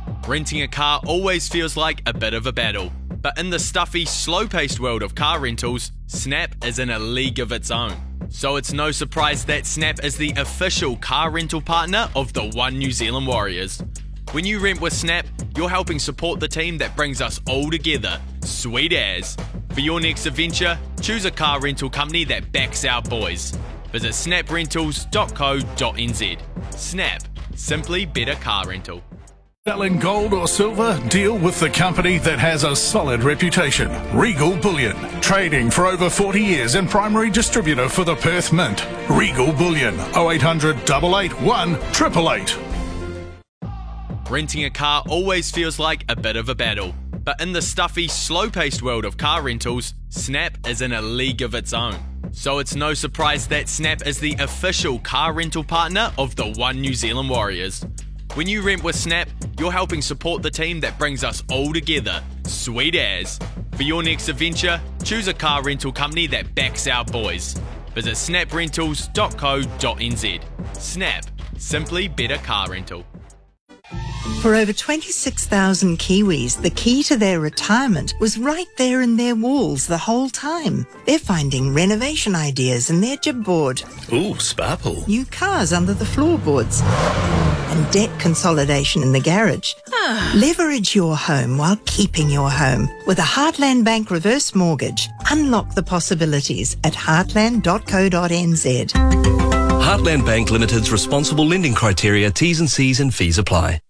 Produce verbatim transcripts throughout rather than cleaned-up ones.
Renting a car always feels like a bit of a battle, but in the stuffy, slow-paced world of car rentals, Snap is in a league of its own. So it's no surprise that Snap is the official car rental partner of the One New Zealand Warriors. When you rent with Snap, you're helping support the team that brings us all together. Sweet as. For your next adventure, choose a car rental company that backs our boys. Visit snap rentals dot co dot n z. Snap. Simply better car rental. Selling gold or silver? Deal with the company that has a solid reputation. Regal Bullion. Trading for over forty years and primary distributor for the Perth Mint. Regal Bullion. oh eight hundred, eight eight one, eight eight eight. Renting a car always feels like a bit of a battle, but in the stuffy, slow-paced world of car rentals, Snap is in a league of its own. So it's no surprise that Snap is the official car rental partner of the One New Zealand Warriors. When you rent with Snap, you're helping support the team that brings us all together. Sweet as. For your next adventure, choose a car rental company that backs our boys. Visit snap rentals dot co dot n z. Snap. Simply better car rental. For over twenty-six thousand Kiwis, the key to their retirement was right there in their walls the whole time. They're finding renovation ideas in their Jibboard. Ooh, sparkle. New cars under the floorboards. And debt consolidation in the garage. Leverage your home while keeping your home. With a Heartland Bank reverse mortgage, unlock the possibilities at heartland dot co dot n z. Heartland Bank Limited's responsible lending criteria, T's and C's and fees apply.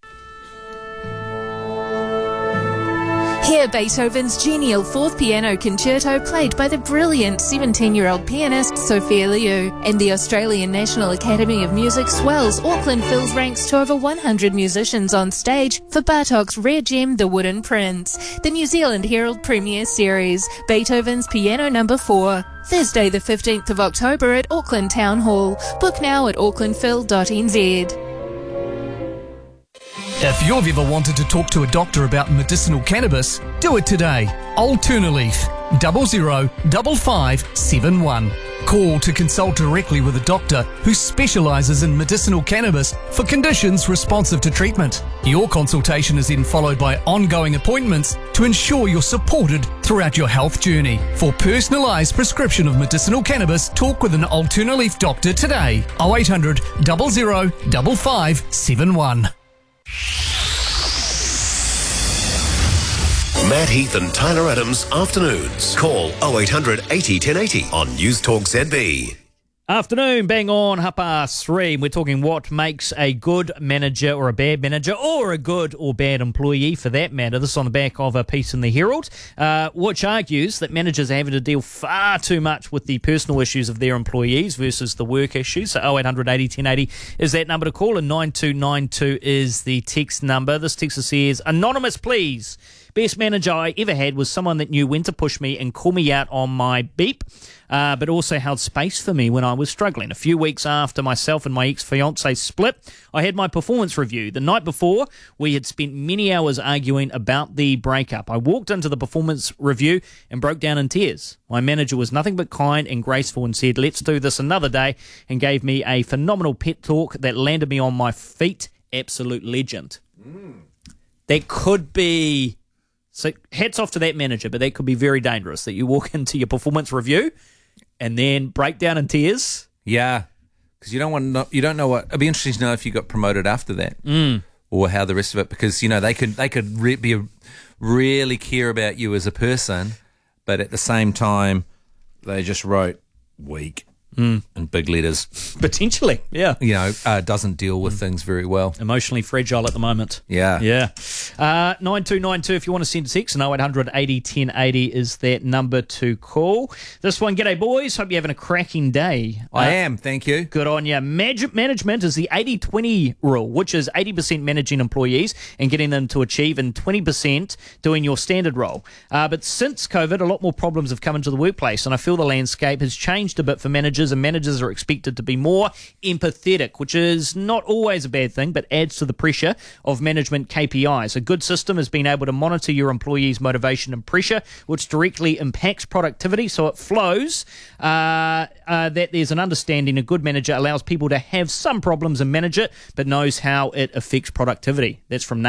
Hear Beethoven's genial fourth piano concerto played by the brilliant seventeen-year-old pianist Sophia Liu. And the Australian National Academy of Music swells Auckland Phil's ranks to over one hundred musicians on stage for Bartok's rare gem, The Wooden Prince. The New Zealand Herald Premiere Series, Beethoven's Piano Number four. Thursday the fifteenth of October at Auckland Town Hall. Book now at auckland phil dot n z. If you've ever wanted to talk to a doctor about medicinal cannabis, do it today. Alternaleaf, double zero double five seven one. Call to consult directly with a doctor who specialises in medicinal cannabis for conditions responsive to treatment. Your consultation is then followed by ongoing appointments to ensure you're supported throughout your health journey. For personalised prescription of medicinal cannabis, talk with an Alternaleaf doctor today. oh eight hundred, zero zero five five seven one. Matt Heath and Tyler Adams afternoons. Call oh eight hundred eighty ten eighty on News Talk Z B. Afternoon, bang on, half past three. We're talking what makes a good manager or a bad manager or a good or bad employee for that matter. This is on the back of a piece in the Herald, uh, which argues that managers are having to deal far too much with the personal issues of their employees versus the work issues. So oh eight hundred eighty ten eighty is that number to call, and nine two nine two is the text number. This text says, anonymous please. Best manager I ever had was someone that knew when to push me and call me out on my beep, uh, but also held space for me when I was struggling. A few weeks after myself and my ex-fiancé split, I had my performance review. The night before, we had spent many hours arguing about the breakup. I walked into the performance review and broke down in tears. My manager was nothing but kind and graceful and said, let's do this another day, and gave me a phenomenal pep talk that landed me on my feet. Absolute legend. Mm. That could be... So hats off to that manager, but that could be very dangerous, that you walk into your performance review and then break down in tears. Yeah, because you don't want to know, you don't know what. It'd be interesting to know if you got promoted after that, mm. or how the rest of it. Because you know they could they could re- be a, really care about you as a person, but at the same time, they just wrote weak. Mm. In big letters. Potentially, yeah. You know, uh, doesn't deal with mm. things very well. Emotionally fragile at the moment. Yeah. Yeah. Uh, nine two nine two if you want to send a text, and oh eight hundred eighty ten eighty is that number to call. This one, g'day boys, hope you're having a cracking day. I uh, am, thank you. Good on you. Mag- management is the eighty twenty rule, which is eighty percent managing employees and getting them to achieve, and twenty percent doing your standard role. Uh, but since COVID, a lot more problems have come into the workplace, and I feel the landscape has changed a bit for managers, and managers are expected to be more empathetic, which is not always a bad thing, but adds to the pressure of management K P Is. A good system has been able to monitor your employees' motivation and pressure, which directly impacts productivity, so it flows uh, uh, that there's an understanding. A good manager allows people to have some problems and manage it, but knows how it affects productivity. That's from